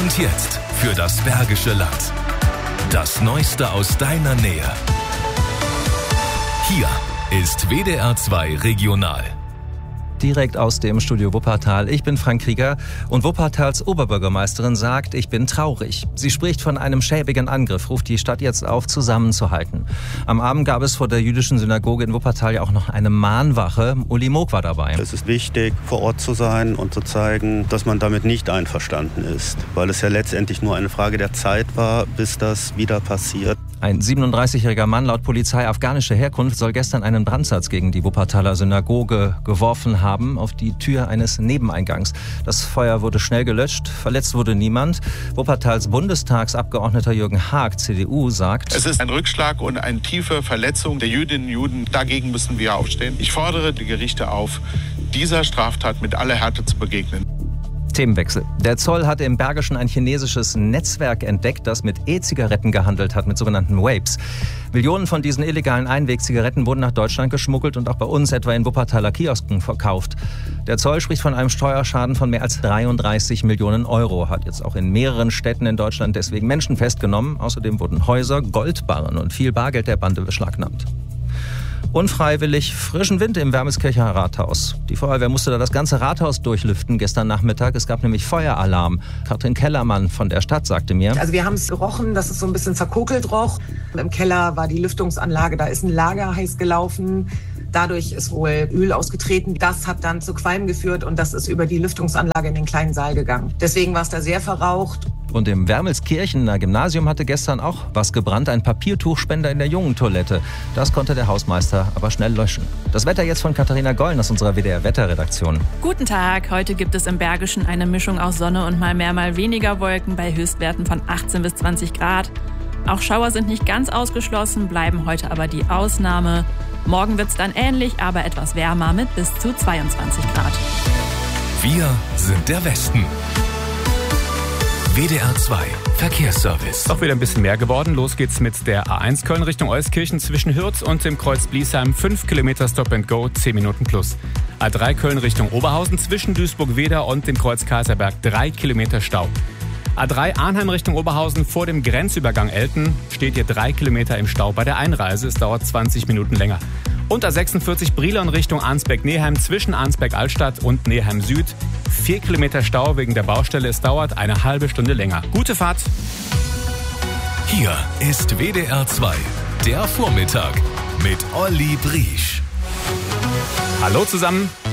Und jetzt für das Bergische Land. Das Neueste aus deiner Nähe. Hier ist WDR 2 Regional. Direkt aus dem Studio Wuppertal. Ich bin Frank Krieger und Wuppertals Oberbürgermeisterin sagt, ich bin traurig. Sie spricht von einem schäbigen Angriff, ruft die Stadt jetzt auf, zusammenzuhalten. Am Abend gab es vor der jüdischen Synagoge in Wuppertal ja auch noch eine Mahnwache. Uli Moog war dabei. Es ist wichtig, vor Ort zu sein und zu zeigen, dass man damit nicht einverstanden ist, weil es ja letztendlich nur eine Frage der Zeit war, bis das wieder passiert. Ein 37-jähriger Mann, laut Polizei afghanischer Herkunft, soll gestern einen Brandsatz gegen die Wuppertaler Synagoge geworfen haben auf die Tür eines Nebeneingangs. Das Feuer wurde schnell gelöscht, verletzt wurde niemand. Wuppertals Bundestagsabgeordneter Jürgen Haag, CDU, sagt: Es ist ein Rückschlag und eine tiefe Verletzung der Jüdinnen und Juden. Dagegen müssen wir aufstehen. Ich fordere die Gerichte auf, dieser Straftat mit aller Härte zu begegnen. Themenwechsel. Der Zoll hatte im Bergischen ein chinesisches Netzwerk entdeckt, das mit E-Zigaretten gehandelt hat, mit sogenannten Vapes. Millionen von diesen illegalen Einwegzigaretten wurden nach Deutschland geschmuggelt und auch bei uns etwa in Wuppertaler Kiosken verkauft. Der Zoll spricht von einem Steuerschaden von mehr als 33 Millionen Euro, hat jetzt auch in mehreren Städten in Deutschland deswegen Menschen festgenommen. Außerdem wurden Häuser, Goldbarren und viel Bargeld der Bande beschlagnahmt. Unfreiwillig frischen Wind im Wermelskircher Rathaus. Die Feuerwehr musste da das ganze Rathaus durchlüften gestern Nachmittag. Es gab nämlich Feueralarm. Katrin Kellermann von der Stadt sagte mir: Also wir haben es gerochen, dass es so ein bisschen verkokelt roch. Im Keller war die Lüftungsanlage, da ist ein Lager heiß gelaufen. Dadurch ist wohl Öl ausgetreten. Das hat dann zu Qualm geführt und das ist über die Lüftungsanlage in den kleinen Saal gegangen. Deswegen war es da sehr verraucht. Und im Wermelskirchener Gymnasium hatte gestern auch was gebrannt, ein Papiertuchspender in der Jungentoilette. Das konnte der Hausmeister aber schnell löschen. Das Wetter jetzt von Katharina Gollen aus unserer WDR-Wetterredaktion. Guten Tag, heute gibt es im Bergischen eine Mischung aus Sonne und mal mehr, mal weniger Wolken bei Höchstwerten von 18 bis 20 Grad. Auch Schauer sind nicht ganz ausgeschlossen, bleiben heute aber die Ausnahme. Morgen wird es dann ähnlich, aber etwas wärmer mit bis zu 22 Grad. Wir sind der Westen. WDR 2 Verkehrsservice. Doch wieder ein bisschen mehr geworden. Los geht's mit der A1 Köln Richtung Euskirchen zwischen Hürth und dem Kreuz Bliesheim. 5 Kilometer Stop and Go, 10 Minuten plus. A3 Köln Richtung Oberhausen zwischen Duisburg-Weder und dem Kreuz Kaiserberg. 3 Kilometer Stau. A3 Arnheim Richtung Oberhausen vor dem Grenzübergang Elten steht hier 3 Kilometer im Stau bei der Einreise. Es dauert 20 Minuten länger. Und A46 Brilon Richtung Arnsberg-Neheim zwischen Arnsberg-Altstadt und Neheim Süd. 4 Kilometer Stau wegen der Baustelle. Es dauert eine halbe Stunde länger. Gute Fahrt. Hier ist WDR 2, der Vormittag mit Olli Briesch. Hallo zusammen.